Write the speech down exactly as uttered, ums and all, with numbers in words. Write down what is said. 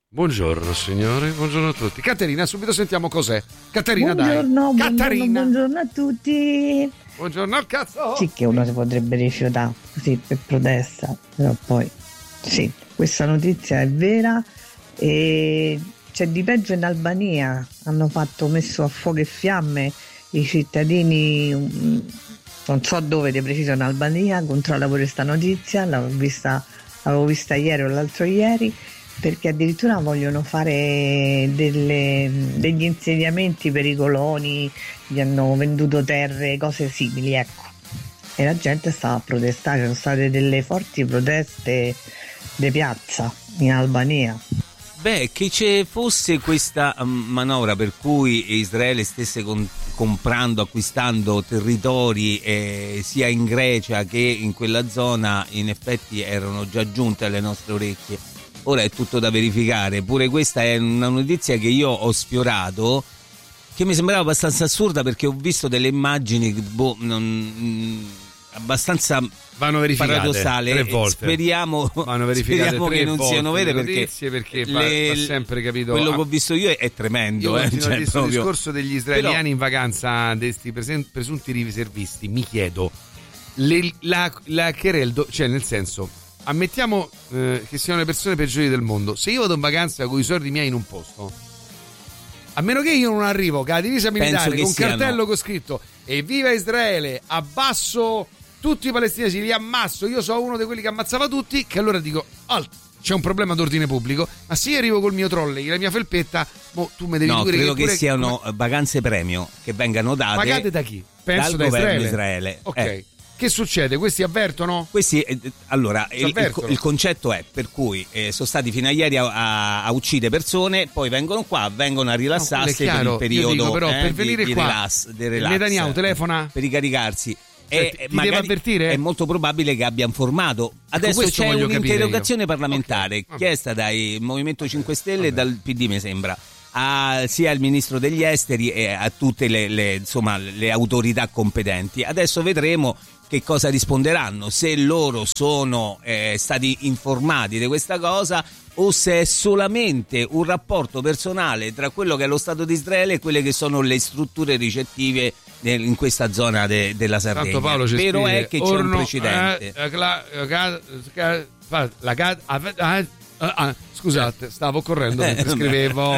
Buongiorno signore, buongiorno a tutti. Caterina, subito sentiamo cos'è. Caterina, buongiorno, dai. Caterina. Buongiorno, buongiorno a tutti. Buongiorno al cazzo. Sì che uno si potrebbe rifiutare così per protesta, però poi sì, questa notizia è vera e c'è di peggio in Albania. Hanno fatto messo a fuoco e fiamme i cittadini, non so dove di preciso in Albania. Controlla pure questa notizia, l'avevo vista, l'avevo vista ieri o l'altro ieri, perché addirittura vogliono fare delle, degli insediamenti per i coloni, gli hanno venduto terre, cose simili, ecco. E la gente stava a protestare, ci sono state delle forti proteste di piazza in Albania. Beh, che ci fosse questa manovra per cui Israele stesse con, comprando, acquistando territori eh, sia in Grecia che in quella zona, in effetti erano già giunte alle nostre orecchie. Ora è tutto da verificare. Pure questa è una notizia che io ho sfiorato, che mi sembrava abbastanza assurda, perché ho visto delle immagini boh, non, abbastanza vanno verificate paradossale. tre volte. Speriamo, vanno verificate speriamo tre che non volte siano vere, perché, perché, perché le, va, va sempre capito. Quello che ho visto io è tremendo. Io eh, continuo cioè, a dire proprio... il discorso degli israeliani Però... in vacanza, di questi presunti riservisti. Mi chiedo, le, la, la querel, cioè nel senso, ammettiamo eh, che siano le persone peggiori del mondo. Se io vado in vacanza con i soldi miei in un posto, a meno che io non arrivo con la divisa militare, con un siano... cartello con scritto "Evviva Israele", abbasso tutti i palestinesi, li ammasso, io sono uno di quelli che ammazzava tutti, che allora dico alt, c'è un problema d'ordine pubblico. Ma se io arrivo col mio trolley, la mia felpetta, boh, tu mi devi no, dire credo che, che siano come... vacanze premio che vengano date. Pagate da chi? Penso dal da governo Israele. Israele. Ok. Eh. Che succede? Questi avvertono? Questi, eh, allora, il, il, il concetto è per cui eh, sono stati fino a ieri a, a, a uccidere persone, poi vengono qua, vengono a rilassarsi no, per il periodo dico, però, eh, per venire di, qua, di relax, di relax, Netanyahu telefona? Per ricaricarsi. Cioè, e ti deve avvertire? È molto probabile che abbia informato. Adesso ecco, c'è un'interrogazione parlamentare okay. chiesta dai Movimento cinque Stelle e dal P D, mi sembra, a, sia al ministro degli esteri e a tutte le, le, insomma, le autorità competenti. Adesso vedremo che cosa risponderanno, se loro sono eh, stati informati di questa cosa o se è solamente un rapporto personale tra quello che è lo Stato di Israele e quelle che sono le strutture ricettive in questa zona de, della Sardegna. Tanto Paolo Vero è che Orno, c'è un precedente. Eh, la, la, la, la, la, scusate, stavo correndo mentre scrivevo.